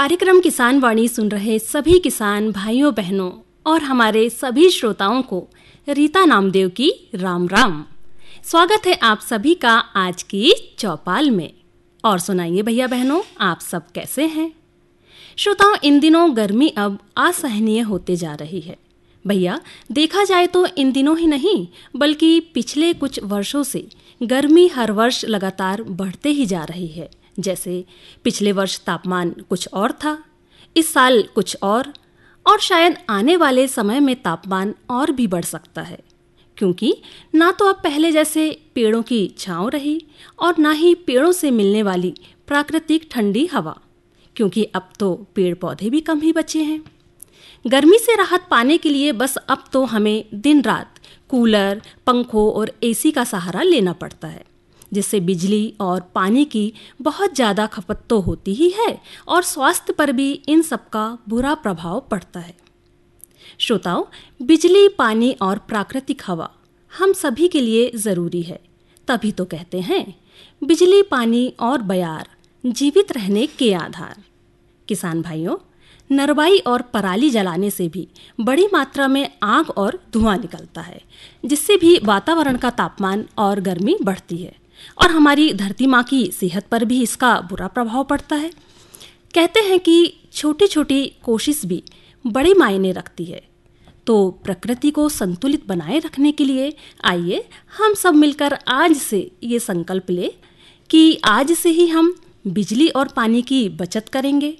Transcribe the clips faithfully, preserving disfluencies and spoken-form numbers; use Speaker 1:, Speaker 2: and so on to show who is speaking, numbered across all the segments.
Speaker 1: कार्यक्रम किसान वाणी सुन रहे सभी किसान भाइयों बहनों और हमारे सभी श्रोताओं को रीता नामदेव की राम राम। स्वागत है आप सभी का आज की चौपाल में। और सुनाइए भैया बहनों, आप सब कैसे हैं? श्रोताओं, इन दिनों गर्मी अब असहनीय होते जा रही है। भैया देखा जाए तो इन दिनों ही नहीं बल्कि पिछले कुछ वर्षों से गर्मी हर वर्ष लगातार बढ़ते ही जा रही है। जैसे पिछले वर्ष तापमान कुछ और था, इस साल कुछ और और शायद आने वाले समय में तापमान और भी बढ़ सकता है, क्योंकि ना तो अब पहले जैसे पेड़ों की छांव रही और ना ही पेड़ों से मिलने वाली प्राकृतिक ठंडी हवा, क्योंकि अब तो पेड़ पौधे भी कम ही बचे हैं। गर्मी से राहत पाने के लिए बस अब तो हमें दिन रात कूलर, पंखों और एसी का सहारा लेना पड़ता है, जिससे बिजली और पानी की बहुत ज़्यादा खपत तो होती ही है और स्वास्थ्य पर भी इन सब का बुरा प्रभाव पड़ता है। श्रोताओं, बिजली, पानी और प्राकृतिक हवा हम सभी के लिए ज़रूरी है। तभी तो कहते हैं बिजली, पानी और बयार जीवित रहने के आधार। किसान भाइयों, नरवाई और पराली जलाने से भी बड़ी मात्रा में आग और धुआं निकलता है, जिससे भी वातावरण का तापमान और गर्मी बढ़ती है और हमारी धरती माँ की सेहत पर भी इसका बुरा प्रभाव पड़ता है। कहते हैं कि छोटी छोटी कोशिश भी बड़े मायने रखती है। तो प्रकृति को संतुलित बनाए रखने के लिए आइए हम सब मिलकर आज से ये संकल्प लें कि आज से ही हम बिजली और पानी की बचत करेंगे।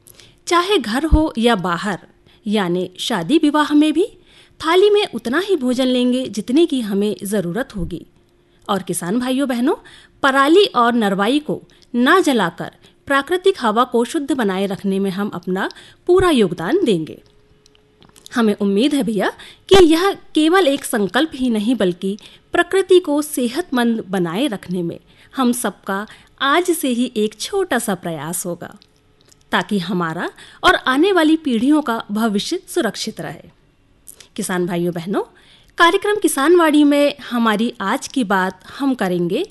Speaker 1: चाहे घर हो या बाहर, यानी शादी विवाह में भी थाली में उतना ही भोजन लेंगे जितने की हमें ज़रूरत होगी। और किसान भाइयों बहनों, पराली और नरवाई को ना जलाकर प्राकृतिक हवा को शुद्ध बनाए रखने में हम अपना पूरा योगदान देंगे। हमें उम्मीद है भैया कि यह केवल एक संकल्प ही नहीं बल्कि प्रकृति को सेहतमंद बनाए रखने में हम सबका आज से ही एक छोटा सा प्रयास होगा, ताकि हमारा और आने वाली पीढ़ियों का भविष्य सुरक्षित रहे। किसान भाइयों बहनों, कार्यक्रम किसान वाणी में हमारी आज की बात हम करेंगे